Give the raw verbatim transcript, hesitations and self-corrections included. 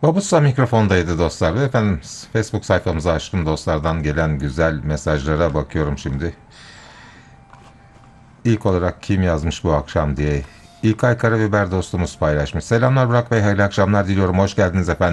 Babusa mikrofondaydı dostlar. Ve efendim Facebook sayfamızı açtım, dostlardan gelen güzel mesajlara bakıyorum şimdi. İlk olarak kim yazmış bu akşam diye. İlkay Karabiber dostumuz paylaşmış. Selamlar Burak Bey, hayırlı akşamlar diliyorum. Hoş geldiniz efendim.